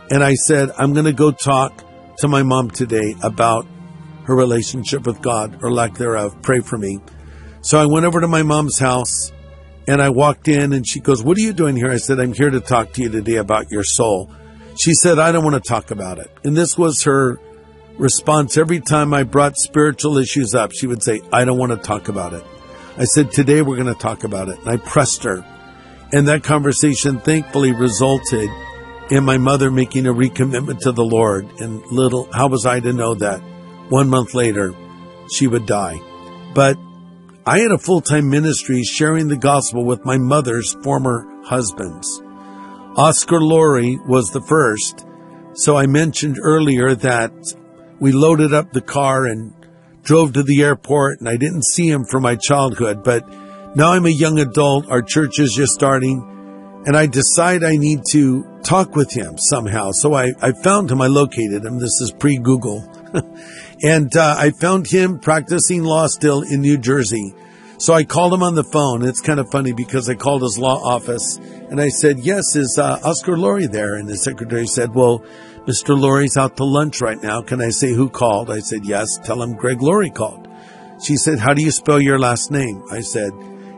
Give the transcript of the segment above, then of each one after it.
And I said, I'm going to go talk to my mom today about her relationship with God, or lack thereof. Pray for me. So I went over to my mom's house and I walked in and she goes, what are you doing here? I said, I'm here to talk to you today about your soul. She said, I don't want to talk about it. And this was her response every time I brought spiritual issues up. She would say, I don't want to talk about it. I said, today we're going to talk about it. And I pressed her. And that conversation thankfully resulted in my mother making a recommitment to the Lord. And how was I to know that 1 month later she would die? But I had a full-time ministry sharing the gospel with my mother's former husbands. Oscar Laurie was the first. So I mentioned earlier that we loaded up the car and drove to the airport, and I didn't see him from my childhood, but now I'm a young adult. Our church is just starting, and I decide I need to talk with him somehow. So I found him. I located him. This is pre-Google. And I found him practicing law still in New Jersey. So I called him on the phone. It's kind of funny because I called his law office and I said, yes, is Oscar Laurie there? And the secretary said, well, Mr. Laurie's out to lunch right now. Can I say who called? I said, yes, tell him Greg Laurie called. She said, how do you spell your last name? I said,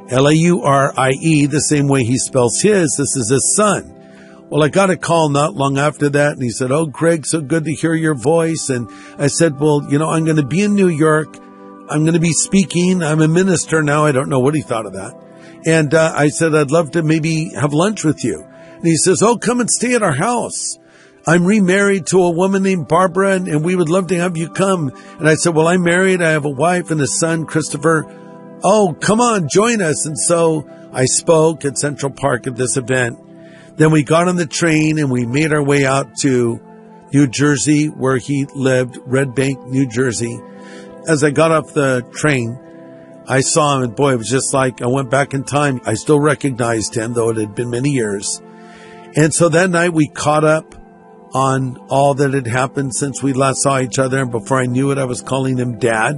Laurie, the same way he spells his. This is his son. Well, I got a call not long after that, and he said, oh, Greg, so good to hear your voice. And I said, well, I'm going to be in New York. I'm going to be speaking. I'm a minister now. I don't know what he thought of that. And I said, I'd love to maybe have lunch with you. And he says, oh, come and stay at our house. I'm remarried to a woman named Barbara, and we would love to have you come. And I said, well, I'm married. I have a wife and a son, Christopher. Oh, come on, join us. And so I spoke at Central Park at this event. Then we got on the train and we made our way out to New Jersey, where he lived, Red Bank, New Jersey. As I got off the train, I saw him, and boy, it was just like I went back in time. I still recognized him, though it had been many years. And so that night we caught up on all that had happened since we last saw each other. And before I knew it, I was calling him Dad.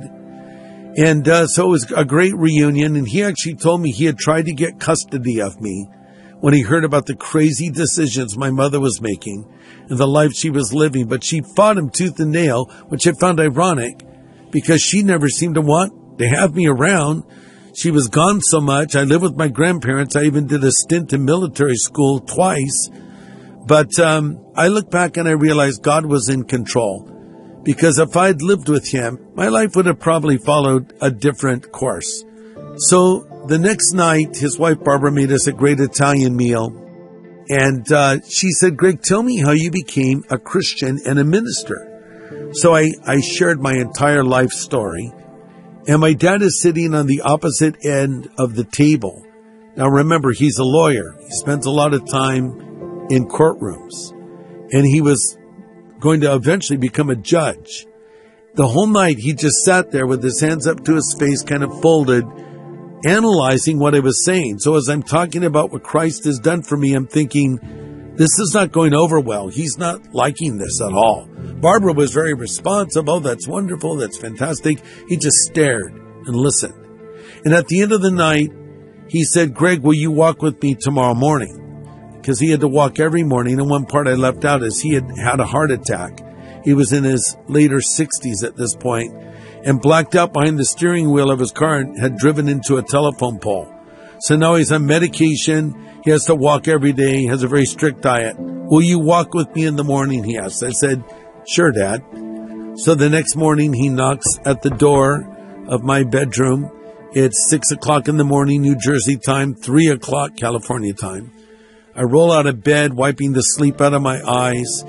And so it was a great reunion. And he actually told me he had tried to get custody of me when he heard about the crazy decisions my mother was making and the life she was living. But she fought him tooth and nail, which I found ironic because she never seemed to want to have me around. She was gone so much. I lived with my grandparents. I even did a stint in military school twice. But I look back and I realized God was in control, because if I'd lived with him, my life would have probably followed a different course. So the next night, his wife Barbara made us a great Italian meal. And she said, Greg, tell me how you became a Christian and a minister. So I shared my entire life story. And my dad is sitting on the opposite end of the table. Now remember, he's a lawyer. He spends a lot of time in courtrooms. And he was going to eventually become a judge. The whole night he just sat there with his hands up to his face, kind of folded, analyzing what I was saying. So as I'm talking about what Christ has done for me, I'm thinking, this is not going over well. He's not liking this at all. Barbara was very responsive. Oh, that's wonderful. That's fantastic. He just stared and listened. And at the end of the night, he said, Greg, will you walk with me tomorrow morning? Because he had to walk every morning. And one part I left out is he had had a heart attack. He was in his later 60s at this point, and blacked out behind the steering wheel of his car and had driven into a telephone pole. So now he's on medication. He has to walk every day. He has a very strict diet. Will you walk with me in the morning? He asked. I said, sure, Dad. So the next morning he knocks at the door of my bedroom. It's 6 o'clock in the morning, New Jersey time, 3 o'clock California time. I roll out of bed, wiping the sleep out of my eyes.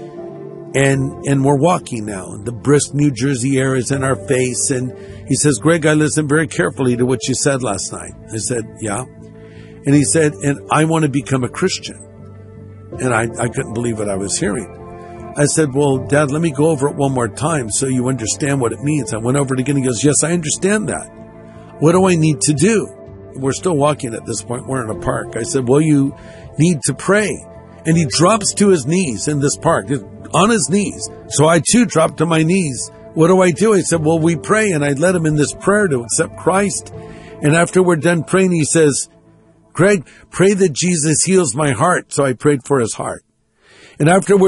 And we're walking now. The brisk New Jersey air is in our face. And he says, Greg, I listened very carefully to what you said last night. I said, yeah. And he said, and I want to become a Christian. And I couldn't believe what I was hearing. I said, well, Dad, let me go over it one more time so you understand what it means. I went over it again. He goes, yes, I understand that. What do I need to do? We're still walking at this point. We're in a park. I said, well, you need to pray. And he drops to his knees in this park, on his knees. So I too dropped to my knees. What do I do? I said, well, we pray. And I led him in this prayer to accept Christ. And after we're done praying, he says, Greg, pray that Jesus heals my heart. So I prayed for his heart. And after we're